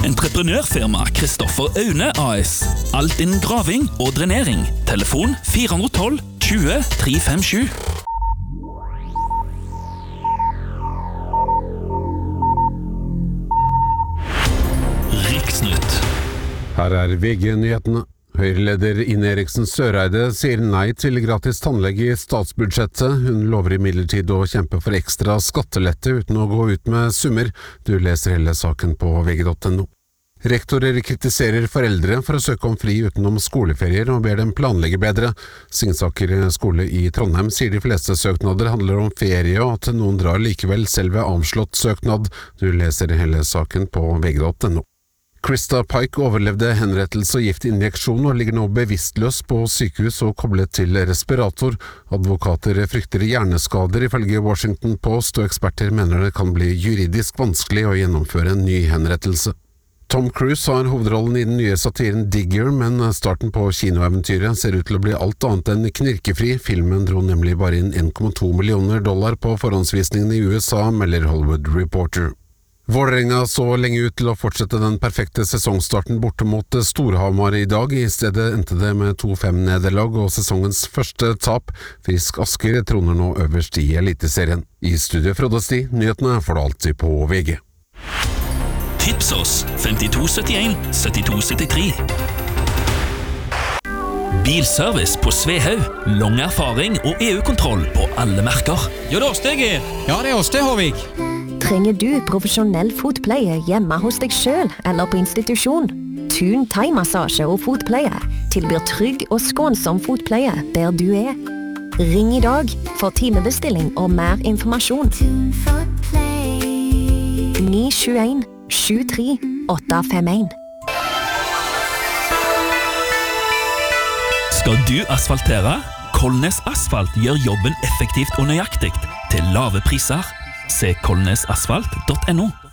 Entreprenørfirma Kristoffer Aune AS. Alt innen graving og drenering. Telefon 412 20 357. Riksnytt. Her VG-nyhetene. Høyreleder Ine Eriksen Søreide sier nei til gratis tannlege I statsbudsjettet. Hun lover imidlertid å kjempe for ekstra skattelette uten å gå ut med summer. Du leser hele saken på vg.no. Rektorer kritiserer foreldre for å søke om fri utenom skoleferier og ber dem planlegge bedre. Singsaker skole I Trondheim sier de fleste søknader handler om ferie, og at noen drar likevel selv ved avslått søknad. Du leser hele saken på vg.no. Krista Pike overlevde henrettelse og giftinjeksjon og ligger nå bevisstløs på sykehus og koblet til respirator. Advokater frykter hjerneskader ifølge Washington Post, og eksperter mener det kan bli juridisk vanskelig å gjennomføre en ny henrettelse. Tom Cruise har hovedrollen I den nye satiren Digger, men starten på kinoeventyret ser ut til å bli alt annet enn knirkefri. Filmen dro nemlig bare inn $1,2 millioner på forhåndsvisningen I USA, melder Hollywood Reporter. Vålerenga så lenge ut til å fortsette den perfekte sesongstarten borte mot Storhamar I dag. I stedet endte det med 2-5-nederlag og sesongens første tap. Frisk Asker troner nå øverst I Eliteserien. I studio Frode Sti, nyhetene får du alltid på VG. Tips oss 5271 7273. Bilservice på Svehaug. Lang erfaring og EU-kontroll på alle merker. Jo, det er oss det, Geir. Ja, det er oss det, Håvik. Trenger du profesjonell fotpleie hjemme hos deg selv eller på institusjon? Thun thai-massasje og fotpleie tilbyr trygg og skånsom fotpleie der du er. Ring I dag for timebestilling og mer informasjon. 971 73 851. Skal du asfaltere? Kolnes Asfalt gjør jobben effektivt og nøyaktig til lave priser. Se kolnesasfalt.no.